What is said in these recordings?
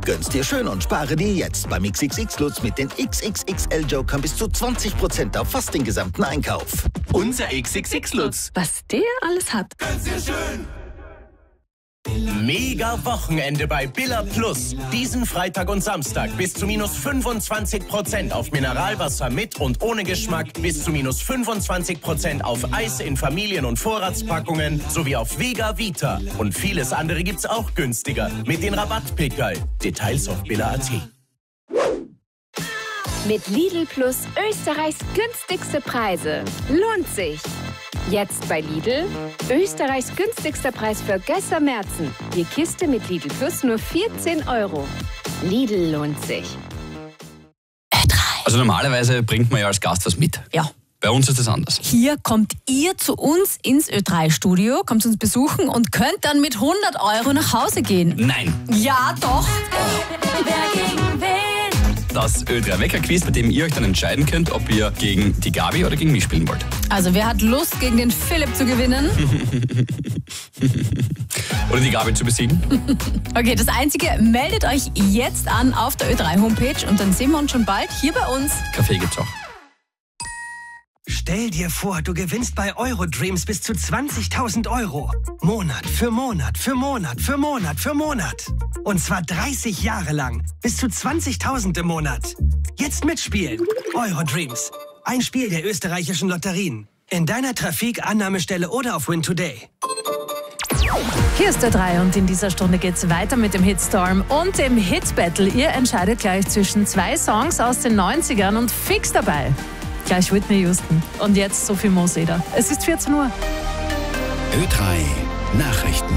Gönn's dir schön und spare dir jetzt beim XXX Lutz mit den XXXL Jokern bis zu 20% auf fast den gesamten Einkauf. Unser XXX Lutz. Was der alles hat. Gönn's dir schön. Mega Wochenende bei Billa Plus. Diesen Freitag und Samstag bis zu minus 25% auf Mineralwasser mit und ohne Geschmack, bis zu minus 25% auf Eis in Familien- und Vorratspackungen sowie auf Vega Vita. Und vieles andere gibt's auch günstiger mit den Rabattpickerl. Details auf billa.at. Mit Lidl Plus Österreichs günstigste Preise. Lohnt sich. Jetzt bei Lidl. Österreichs günstigster Preis für Gösser Märzen. Die Kiste mit Lidl Plus nur 14 €. Lidl lohnt sich. Also normalerweise bringt man ja als Gast was mit. Ja. Bei uns ist das anders. Hier kommt ihr zu uns ins Ö3-Studio, kommt uns besuchen und könnt dann mit 100 € nach Hause gehen. Nein. Ja, doch. Wer gegen wen? Das Ö3-Wecker-Quiz, bei dem ihr euch dann entscheiden könnt, ob ihr gegen die Gabi oder gegen mich spielen wollt. Also wer hat Lust, gegen den Philipp zu gewinnen? Oder die Gabi zu besiegen? Okay, das Einzige, meldet euch jetzt an auf der Ö3-Homepage und dann sehen wir uns schon bald hier bei uns. Kaffee gibt's auch. Stell dir vor, du gewinnst bei Eurodreams bis zu 20.000 €. Monat für Monat für Monat für Monat für Monat. Und zwar 30 Jahre lang. Bis zu 20.000 im Monat. Jetzt mitspielen. Eurodreams. Ein Spiel der österreichischen Lotterien. In deiner Trafik, Annahmestelle oder auf Win Today. Hier ist der 3 und in dieser Stunde geht's weiter mit dem Hitstorm und dem Hit-Battle. Ihr entscheidet gleich zwischen 2 Songs aus den 90ern und fix dabei. Gleich Whitney Houston. Und jetzt Sophie Moseder. Es ist 14 Uhr. Ö3 Nachrichten.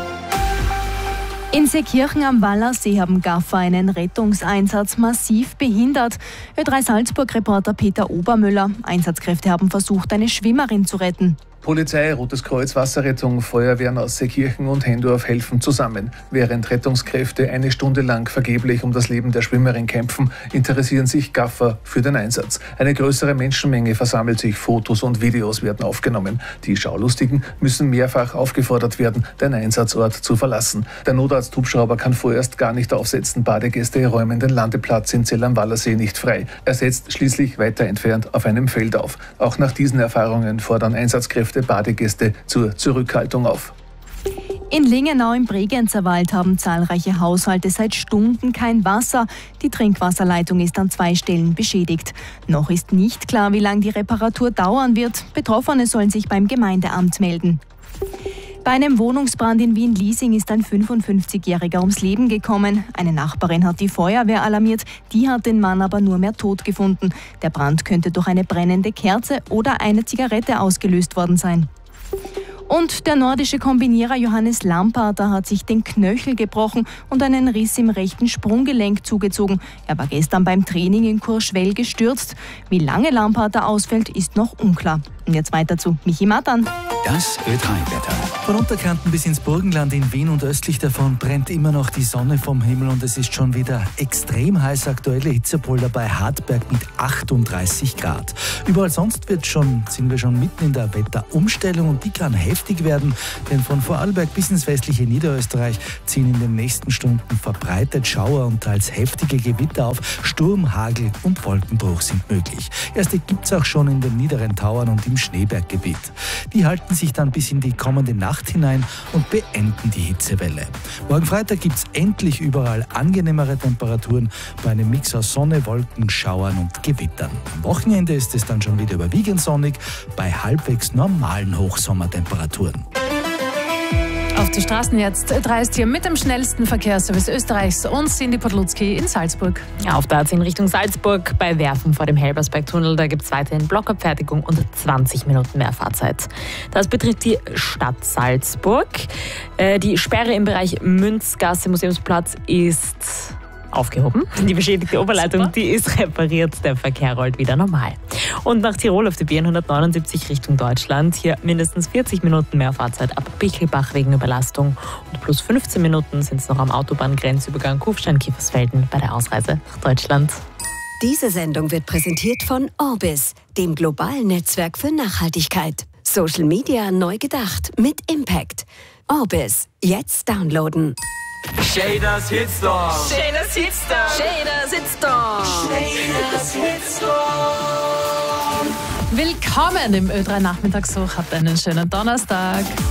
In Seekirchen am Wallersee haben Gaffer einen Rettungseinsatz massiv behindert. Ö3 Salzburg-Reporter Peter Obermüller. Einsatzkräfte haben versucht, eine Schwimmerin zu retten. Polizei, Rotes Kreuz, Wasserrettung, Feuerwehren aus Seekirchen und Hendorf helfen zusammen. Während Rettungskräfte eine Stunde lang vergeblich um das Leben der Schwimmerin kämpfen, interessieren sich Gaffer für den Einsatz. Eine größere Menschenmenge versammelt sich, Fotos und Videos werden aufgenommen. Die Schaulustigen müssen mehrfach aufgefordert werden, den Einsatzort zu verlassen. Der Notarzt-Hubschrauber kann vorerst gar nicht aufsetzen. Badegäste räumen den Landeplatz in Zell am Wallersee nicht frei. Er setzt schließlich weiter entfernt auf einem Feld auf. Auch nach diesen Erfahrungen fordern Einsatzkräfte Badegäste zur Zurückhaltung auf. In Lingenau im Bregenzerwald haben zahlreiche Haushalte seit Stunden kein Wasser. Die Trinkwasserleitung ist an 2 Stellen beschädigt. Noch ist nicht klar, wie lange die Reparatur dauern wird. Betroffene sollen sich beim Gemeindeamt melden. Bei einem Wohnungsbrand in Wien-Liesing ist ein 55-Jähriger ums Leben gekommen. Eine Nachbarin hat die Feuerwehr alarmiert, die hat den Mann aber nur mehr tot gefunden. Der Brand könnte durch eine brennende Kerze oder eine Zigarette ausgelöst worden sein. Und der nordische Kombinierer Johannes Lamparter hat sich den Knöchel gebrochen und einen Riss im rechten Sprunggelenk zugezogen. Er war gestern beim Training in Courchevel gestürzt. Wie lange Lamparter ausfällt, ist noch unklar. Und jetzt weiter zu Michi Matan. Das Ö3-Wetter. Von Unterkärnten bis ins Burgenland in Wien und östlich davon brennt immer noch die Sonne vom Himmel und es ist schon wieder extrem heiß. Aktuelle Hitzepolder bei Hartberg mit 38 Grad. Überall sonst sind wir schon mitten in der Wetterumstellung und die kann heftig werden, denn von Vorarlberg bis ins westliche Niederösterreich ziehen in den nächsten Stunden verbreitet Schauer und teils heftige Gewitter auf. Sturm, Hagel und Wolkenbruch sind möglich. Erste gibt es auch schon in den niederen Tauern und im Schneeberggebiet. Die halten sich dann bis in die kommende Nacht hinein und beenden die Hitzewelle. Morgen Freitag gibt es endlich überall angenehmere Temperaturen bei einem Mix aus Sonne, Wolken, Schauern und Gewittern. Am Wochenende ist es dann schon wieder überwiegend sonnig bei halbwegs normalen Hochsommertemperaturen. Auf die Straßen jetzt. Ö3 ist hier mit dem schnellsten Verkehrsservice Österreichs und Cindy Podlutzki in Salzburg. Auf der A10 Richtung Salzburg bei Werfen vor dem Helbersbergtunnel. Da gibt es weiterhin Blockabfertigung und 20 Minuten mehr Fahrzeit. Das betrifft die Stadt Salzburg. Die Sperre im Bereich Münzgasse, Museumsplatz ist aufgehoben. Die beschädigte Oberleitung, die ist repariert. Der Verkehr rollt wieder normal. Und nach Tirol auf die B179 Richtung Deutschland. Hier mindestens 40 Minuten mehr Fahrzeit ab Bichelbach wegen Überlastung. Und plus 15 Minuten sind es noch am Autobahngrenzübergang Kufstein-Kiefersfelden bei der Ausreise nach Deutschland. Diese Sendung wird präsentiert von Orbis, dem globalen Netzwerk für Nachhaltigkeit. Social Media neu gedacht mit Impact. Orbis, jetzt downloaden. Shaders Hitstorm. Shaders Hitstorm. Shaders Hitstorm. Shaders Hitstorm. Willkommen im Ö3 Nachmittagshoch. Habt einen schönen Donnerstag.